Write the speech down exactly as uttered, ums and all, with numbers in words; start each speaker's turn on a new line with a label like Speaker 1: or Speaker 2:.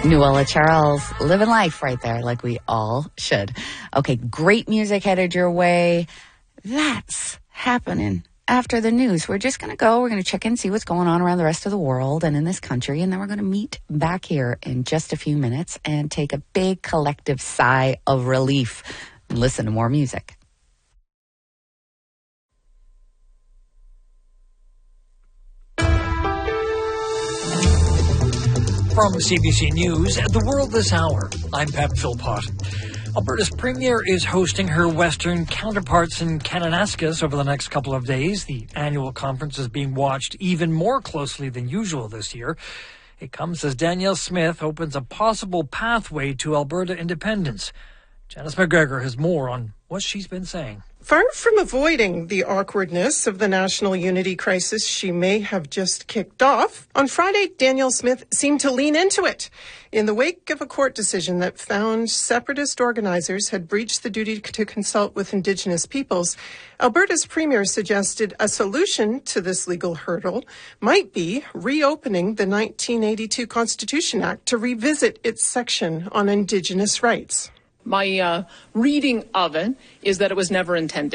Speaker 1: Nuala Charles, living life right there like we all should. Okay, great music headed your way. That's happening after the news. We're just going to go. We're going to check in, see what's going on around the rest of the world and in this country. And then we're going to meet back here in just a few minutes and take a big collective sigh of relief and listen to more music.
Speaker 2: From C B C News, The World This Hour, I'm Pat Philpott. Alberta's Premier is hosting her Western counterparts in Kananaskis over the next couple of days. The annual conference is being watched even more closely than usual this year. It comes as Danielle Smith opens a possible pathway to Alberta independence. Janice McGregor has more on what she's been saying.
Speaker 3: Far from avoiding the awkwardness of the national unity crisis she may have just kicked off, on Friday, Danielle Smith seemed to lean into it. In the wake of a court decision that found separatist organizers had breached the duty to consult with Indigenous peoples, Alberta's Premier suggested a solution to this legal hurdle might be reopening the nineteen eighty-two Constitution Act to revisit its section on Indigenous rights.
Speaker 4: My uh, reading of it is that it was never intended